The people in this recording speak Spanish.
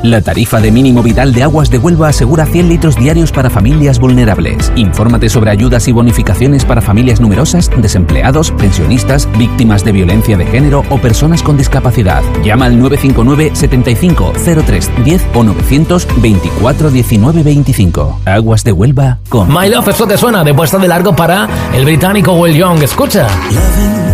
La tarifa de mínimo vital de Aguas de Huelva asegura 100 litros diarios para familias vulnerables. Infórmate sobre ayudas y bonificaciones para familias numerosas, desempleados, pensionistas, víctimas de violencia de género o personas con discapacidad. Llama al 959 75 03 10 o 924 19 25. Aguas de Huelva con... My Love, esto te suena de puesta de largo para el británico Will Young. Escucha.